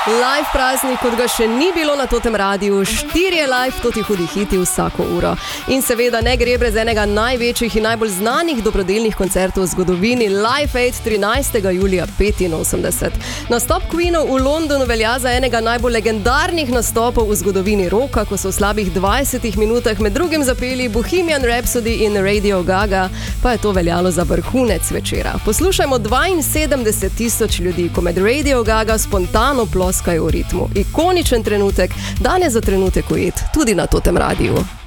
Live praznik, kot ga še ni bilo na totem radiju, 4 live, toti hudi hiti vsako uro. In seveda ne gre brez enega največjih in najbolj znanih dobrodelnih koncertov v zgodovini, Live Aid 13. julija 85. Nastop Queenov v Londonu velja za enega najbolj legendarnih nastopov v zgodovini rocka, ko so v slabih 20 minutah med drugim zapeli Bohemian Rhapsody in Radio Gaga, pa je to veljalo za vrhunec večera. Poslušajmo 72.000 ljudi, ko med Radio Gaga spontano ploskajo v ritmu. Ikoničen trenutek, danes za trenutek ujet tudi na totem radiju.